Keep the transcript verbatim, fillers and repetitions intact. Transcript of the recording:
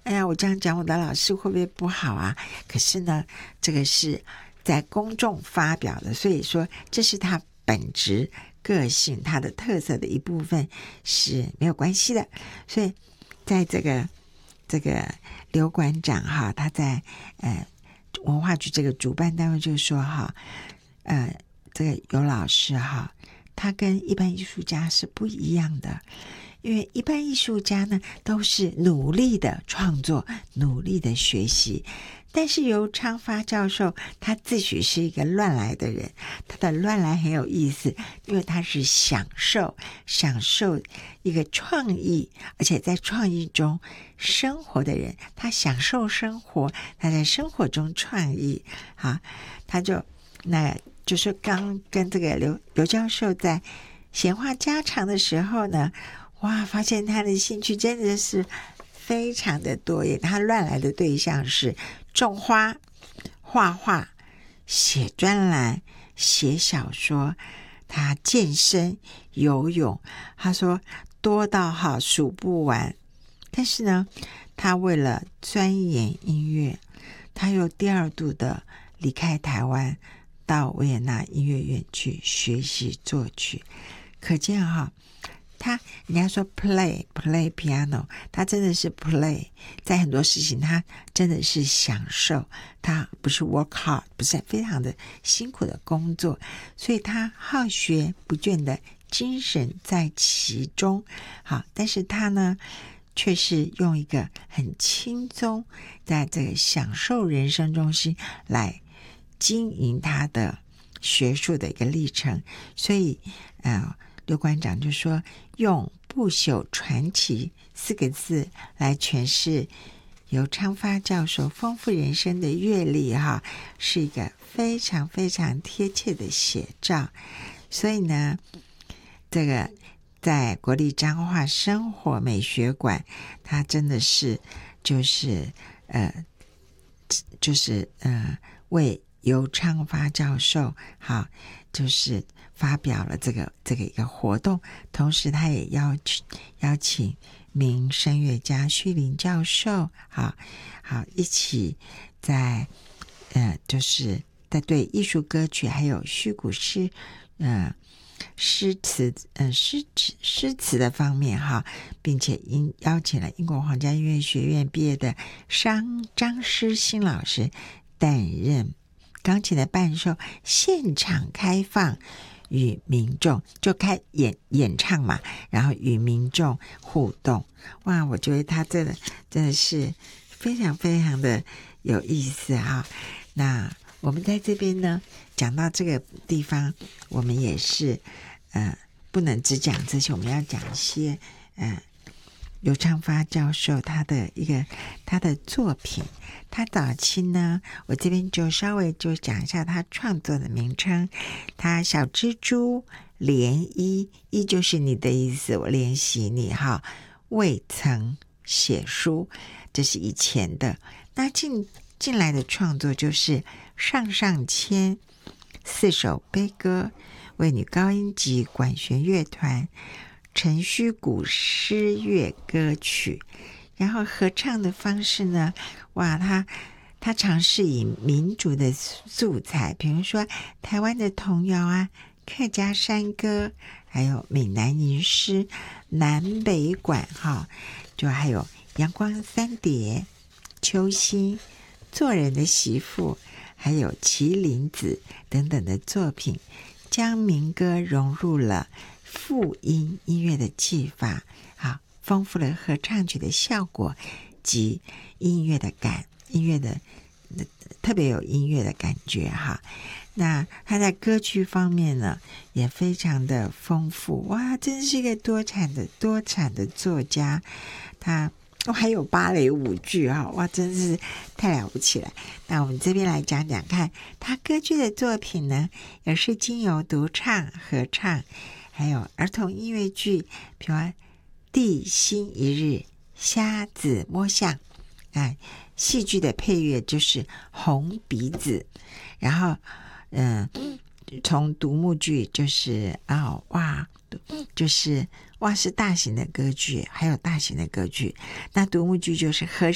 哎呀，我这样讲我的老师会不会不好啊？可是呢，这个是在公众发表的，所以说这是他本质个性他的特色的一部分是没有关系的。所以在这个这个刘馆长哈，他在呃文化局这个主办单位就说哈，呃这个尤老师哈，他跟一般艺术家是不一样的。因为一般艺术家呢都是努力的创作，努力的学习，但是尤昌发教授他自诩是一个乱来的人。他的乱来很有意思，因为他是享受享受一个创意，而且在创意中生活的人，他享受生活，他在生活中创意啊，他就那就是刚跟这个刘刘教授在闲话家常的时候呢，哇，发现他的兴趣真的是非常的多耶。他乱来的对象是种花、画画、写专栏、写小说，他健身、游泳，他说多到哈数不完。但是呢，他为了钻研音乐，他又第二度的离开台湾，到维也纳音乐院去学习作曲。可见哈，他人家说 play play piano， 他真的是 play， 在很多事情他真的是享受，他不是 work hard， 不是非常的辛苦的工作，所以他好学不倦的精神在其中。好，但是他呢却是用一个很轻松，在这个享受人生中心来经营他的学术的一个历程。所以呃刘馆长就说，用不朽传奇四个字来诠释尤昌发教授丰富人生的阅历哈，是一个非常非常贴切的写照。所以呢，这个在国立彰化生活美学馆，他真的是就是呃就是呃为尤昌发教授好就是发表了这个这个一个活动，同时他也邀请邀请名声乐家徐林教授，好好一起在呃就是在对艺术歌曲还有虚古诗呃诗词呃诗词诗词的方面哈，并且因邀请了英国皇家音乐学院毕业的张张诗欣老师担任钢琴的伴奏，现场开放与民众就开演演唱嘛，然后与民众互动。哇，我觉得他真的真的是非常非常的有意思哈。那我们在这边呢讲到这个地方，我们也是呃不能只讲这些，我们要讲一些呃尤昌发教授他的一个他的作品。他早期呢，我这边就稍微就讲一下他创作的名称。他小蜘蛛涟漪，漪就是你的意思，我怜惜你哈。未曾写书，这是以前的。那进进来的创作就是上上签四首悲歌，为女高音及管弦乐团，陈虚古诗乐歌曲。然后合唱的方式呢，哇，他他尝试以民族的素材，比如说台湾的童谣啊、客家山歌，还有闽南吟诗、南北管哈，就还有阳光三叠、秋心、做人的媳妇，还有麒麟子等等的作品，将民歌融入了复音音乐的技法，好，丰富了合唱曲的效果及音乐的感，音乐的特别有音乐的感觉哈。那他在歌曲方面呢，也非常的丰富，哇，真是一个多产的多产的作家。他哦还有芭蕾舞剧哈，哇，真是太了不起了。那我们这边来讲讲看，他歌剧的作品呢，也是经由独唱、合唱，还有儿童音乐剧，比如地心一日、瞎子摸象，啊，戏剧的配乐就是红鼻子，然后嗯，从独幕剧就是哦哇，就是哇是大型的歌剧，还有大型的歌剧，那独幕剧就是和